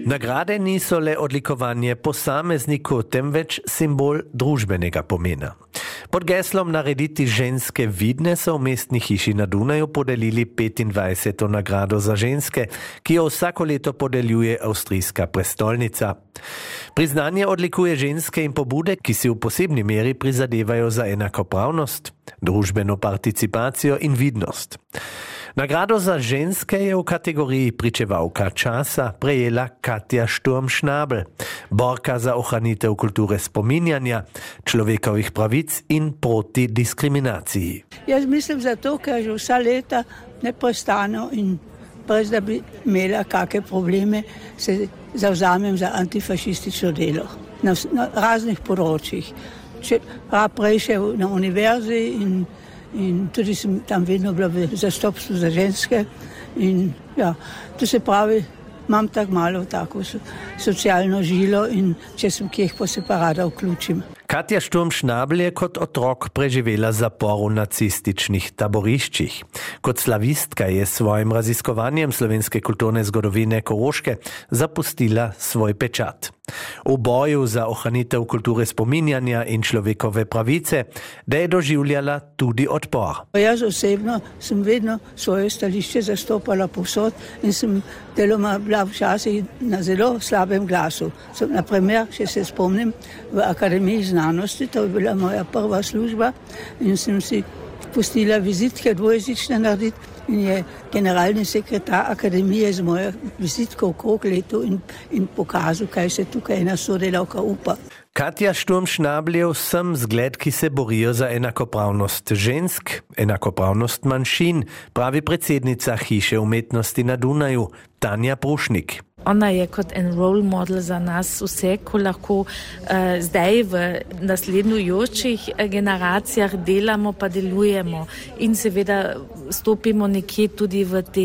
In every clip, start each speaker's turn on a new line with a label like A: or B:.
A: Nagrade niso le odlikovanje posamezniku, temveč simbol družbenega pomena. Pod geslom Narediti ženske vidne so v mestni hiši na Dunaju podelili 25. nagrado za ženske, ki jo vsako leto podeljuje avstrijska prestolnica. Priznanje odlikuje ženske in pobude, ki si v posebni meri prizadevajo za enakopravnost, družbeno participacijo in vidnost. Nagrado za ženske je v kategoriji pričevalka časa prejela Katja Sturm-Schnabel, borka za ohranitev kulture spominjanja, človekovih pravic in proti diskriminaciji.
B: Jaz mislim zato, ker že vsa leta neprestano in brez da bi imela kakšne probleme, se zavzamem za antifašistično delo na raznih področjih. Prej še na univerzi in tudi sem tam vedno bila v zastopstvu za ženske in ja, to se pravi, imam tako malo tako socialno žilo in če sem kjeh pa se pa rada vključim.
A: Katja Sturm-Schnabel je kot otrok preživela zapor v nacističnih taboriščih. Kot slavistka je s svojim raziskovanjem slovenske kulturne zgodovine Koroške zapustila svoj pečat. V boju za ohranitev kulture spominjanja in človekove pravice, da je doživljala tudi odpor.
B: Jaz osebno sem vedno svoje stališče zastopala povsod in sem deloma bila včasih na zelo slabem glasu. Na primer, če se spomnim, v Akademiji znanosti, to je bila moja prva služba in sem si pustila vizitke dvojezične narediti in je generalni sekretar Akademije z mojo vizitko okrog letu in pokazal, kaj se tukaj ena sodelavka upa.
A: Katja Sturm-Schnabel je vsem zgled, ki se borijo za enakopravnost žensk, enakopravnost manjšin, pravi predsednica Hiše umetnosti na Dunaju, Tanja Prušnik.
C: Ona je kot en role model za nas vse, ko lahko zdaj v naslednjujočih generacijah delamo pa delujemo in seveda stopimo nekje tudi v te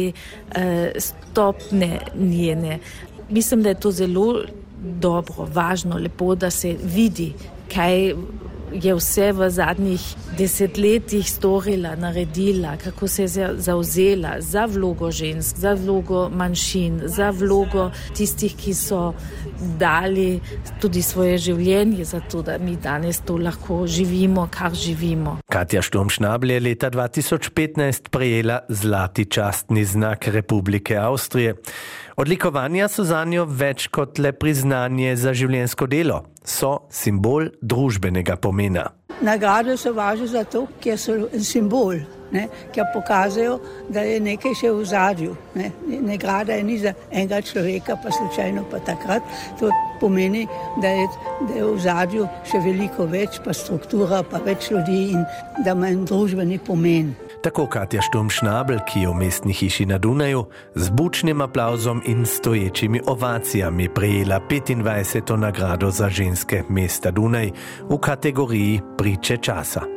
C: stopne njene. Mislim, da je to zelo dobro, važno, lepo, da se vidi, kaj je vse v zadnjih desetletjih storila, naredila, kako se je zavzela za vlogo žensk, za vlogo manjšin, za vlogo tistih, ki so dali tudi svoje življenje za to, da mi danes to lahko živimo, kar živimo.
A: Katja Sturm-Schnabel je leta 2015 prejela zlati častni znak Republike Avstrije. Odlikovanja so zanjo več kot le priznanje za življenjsko delo, so simbol družbenega pomena.
B: Nagrade so važne zato, ker so simbol, ker pokazujejo, da je nekaj še v zadju. Nagrada je ni za enega človeka, pa slučajno pa takrat. To pomeni, da je v zadju še veliko več, pa struktura, pa več ljudi in da ima en družbeni pomen.
A: Tako Katja Sturm-Schnabel, ki je v mestni hiši na Dunaju z bučnim aplavzom in stoječimi ovacijami prejela 25. nagrado za ženske mesta Dunaj v kategoriji priče časa.